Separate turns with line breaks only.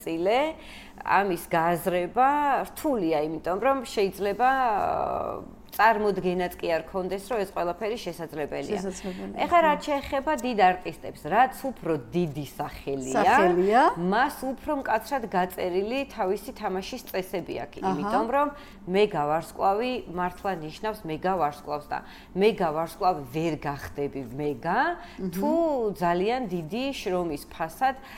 წილე ამის გააზრება რთულია, იმიტომ რომ შეიძლება წარმოდგენაც კი არ ქონდეს, რომ ეს ყველაფერი შესაძლებელია. ეხლა რაც შეეხება დიდ არტისტებს, რაც უფრო დიდი სახელია, მას უფრო მკაცრად გაწერილი თავისი თამაშის წესები აქვს, იმიტომ რომ მეგა ვარსკვლავი მართლა ნიშნავს მეგა ვარსკვლავს და მეგა ვარსკვლავი ვერ გახდები მეგა, თუ ძალიან დიდი შრომის ფასად